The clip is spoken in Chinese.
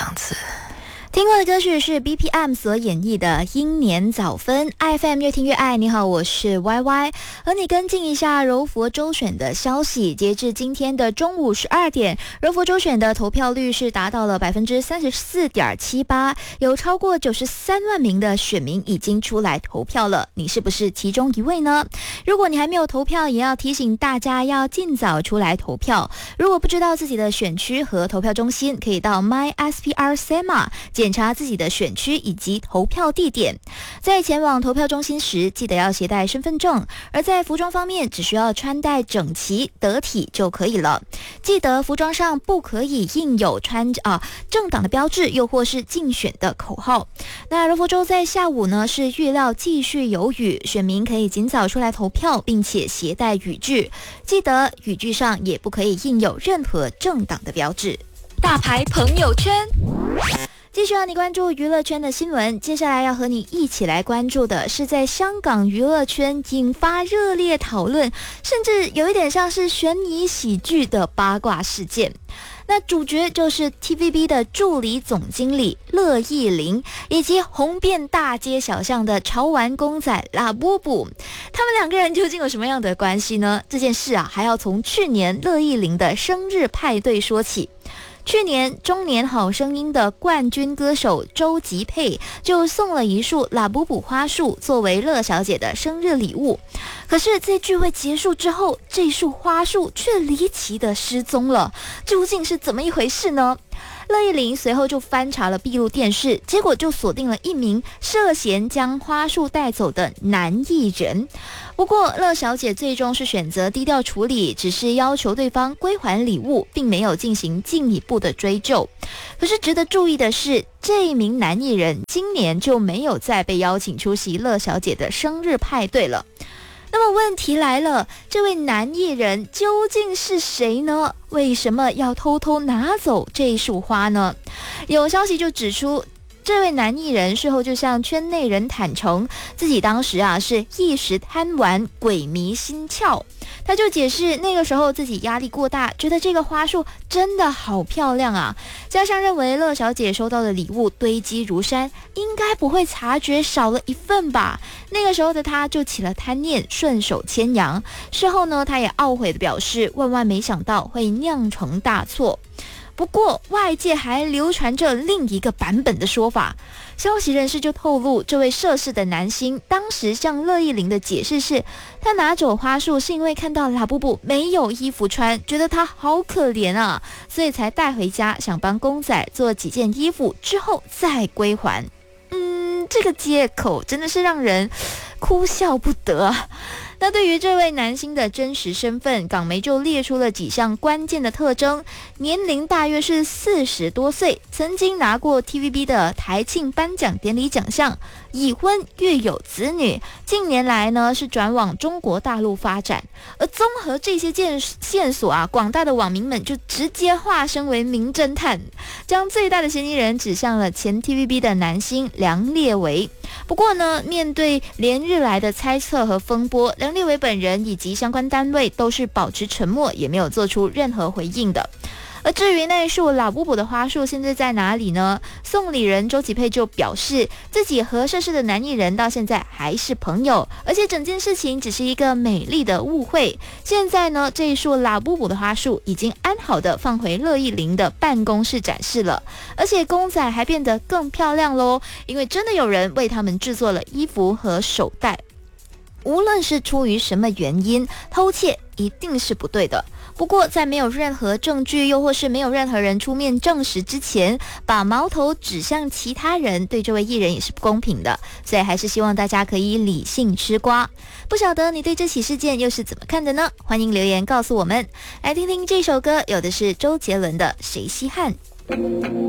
样子。 听过的歌曲是 BPM 所演绎的《英年早分》，IFM 越听越爱。你好，我是 YY， 和你跟进一下柔佛州选的消息。截至今天的中午12点，柔佛州选的投票率是达到了 34.78%， 有超过93万名的选民已经出来投票了。你是不是其中一位呢？如果你还没有投票，也要提醒大家要尽早出来投票。如果不知道自己的选区和投票中心，可以到 MySPR SEMA检查自己的选区以及投票地点。在前往投票中心时，记得要携带身份证。而在服装方面，只需要穿戴整齐得体就可以了。记得服装上不可以印有政党的标志，又或是竞选的口号。那柔佛州在下午呢是预料继续有雨，选民可以尽早出来投票，并且携带雨具。记得雨具上也不可以印有任何政党的标志。大牌朋友圈。继续让你关注娱乐圈的新闻，接下来要和你一起来关注的是在香港娱乐圈引发热烈讨论，甚至有一点像是悬疑喜剧的八卦事件。那主角就是 TVB 的助理总经理乐逸玲，以及红遍大街小巷的潮玩公仔拉布布。他们两个人究竟有什么样的关系呢？这件事还要从去年乐逸玲的生日派对说起。去年中年好声音的冠军歌手周吉佩就送了一束拉布布花束作为乐小姐的生日礼物，可是在聚会结束之后，这束花束却离奇的失踪了，究竟是怎么一回事呢？乐逸玲随后就翻查了闭路电视，结果就锁定了一名涉嫌将花束带走的男艺人。不过乐小姐最终是选择低调处理，只是要求对方归还礼物，并没有进行进一步的追究。可是值得注意的是，这一名男艺人今年就没有再被邀请出席乐小姐的生日派对了。那么问题来了，这位男艺人究竟是谁呢？为什么要偷偷拿走这束花呢？有消息就指出，这位男艺人事后就向圈内人坦诚，自己当时是一时贪玩，鬼迷心窍。他就解释，那个时候自己压力过大，觉得这个花束真的好漂亮啊，加上认为乐小姐收到的礼物堆积如山，应该不会察觉少了一份吧。那个时候的他就起了贪念，顺手牵羊。事后呢，他也懊悔的表示，万万没想到会酿成大错。不过外界还流传着另一个版本的说法，消息人士就透露，这位涉事的男星当时向乐逸玲的解释是，他拿走花束是因为看到拉布布没有衣服穿，觉得他好可怜啊，所以才带回家，想帮公仔做几件衣服，之后再归还。这个借口真的是让人哭笑不得。那对于这位男星的真实身份，港媒就列出了几项关键的特征：年龄大约是40多岁，曾经拿过 TVB 的台庆颁奖典礼奖项，已婚育有子女，近年来呢是转往中国大陆发展。而综合这些线索广大的网民们就直接化身为名侦探，将最大的嫌疑人指向了前 TVB 的男星梁烈唯。不过呢，面对连日来的猜测和风波，梁烈唯本人以及相关单位都是保持沉默，也没有做出任何回应的。而至于那束老布布的花束现在在哪里呢？送礼人周吉佩就表示，自己和涉事的男艺人到现在还是朋友，而且整件事情只是一个美丽的误会。现在呢，这一束老布布的花束已经安好的放回乐逸玲的办公室展示了，而且公仔还变得更漂亮咯，因为真的有人为他们制作了衣服和手袋。无论是出于什么原因，偷窃一定是不对的。不过在没有任何证据，又或是没有任何人出面证实之前，把矛头指向其他人，对这位艺人也是不公平的。所以还是希望大家可以理性吃瓜。不晓得你对这起事件又是怎么看的呢？欢迎留言告诉我们。来听听这首歌，有的是周杰伦的《谁稀罕》。